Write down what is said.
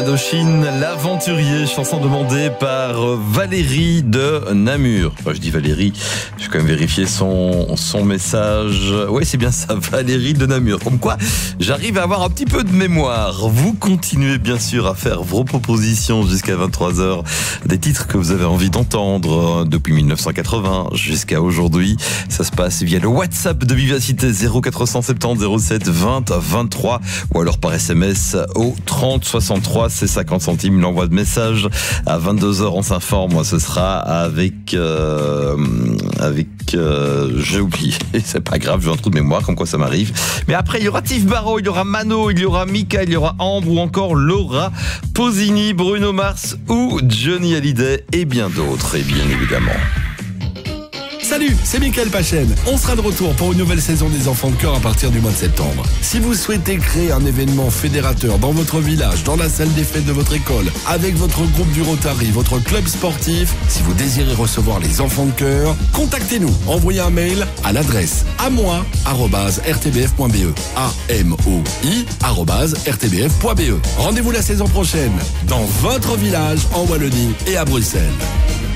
Indochine, l'aventurier, chanson demandée par Valérie de Namur. Enfin, je dis Valérie, je vais quand même vérifier son message. Oui, c'est bien ça, Valérie de Namur. Comme quoi, j'arrive à avoir un petit peu de mémoire. Vous continuez bien sûr à faire vos propositions jusqu'à 23h. Des titres que vous avez envie d'entendre depuis 1980 jusqu'à aujourd'hui. Ça se passe via le WhatsApp de Vivacité 0470 07 20 23 ou alors par SMS au 30 63. C'est 50 centimes l'envoi de message. À 22h, on s'informe. Moi, ce sera avec j'ai oublié. C'est pas grave, j'ai un trou de mémoire, comme quoi ça m'arrive. Mais après, il y aura Tiff Barrow, il y aura Mano, il y aura Mika, il y aura Ambre ou encore Laura Pausini, Bruno Mars ou Johnny Hallyday et bien d'autres, et bien évidemment. Salut, c'est Mickaël Pachen. On sera de retour pour une nouvelle saison des Enfants de Cœur à partir du mois de septembre. Si vous souhaitez créer un événement fédérateur dans votre village, dans la salle des fêtes de votre école, avec votre groupe du Rotary, votre club sportif, si vous désirez recevoir les Enfants de Cœur, contactez-nous. Envoyez un mail à l'adresse amoi@rtbf.be. amoi@rtbf.be. Rendez-vous la saison prochaine dans votre village en Wallonie et à Bruxelles.